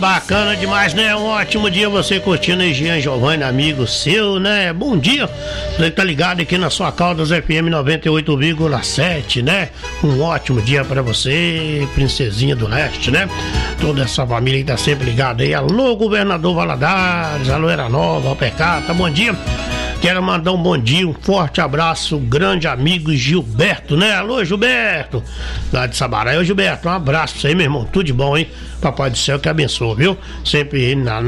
bacana demais, né? Um ótimo dia você curtindo aí, Jean Giovanni, amigo seu, né? Bom dia, você que tá ligado aqui na sua Caldas FM 98,7, né? Um ótimo dia pra você, princesinha do leste, né? Toda essa família que tá sempre ligada aí. Alô, governador Valadares, alô, Era Nova, Alpercata, bom dia. Quero mandar um bom dia, um forte abraço, grande amigo Gilberto, né? Alô, Gilberto, lá de Sabará. Ô, Gilberto, um abraço pra você, meu irmão, tudo de bom, hein? Papai do céu que abençoe, viu? Sempre na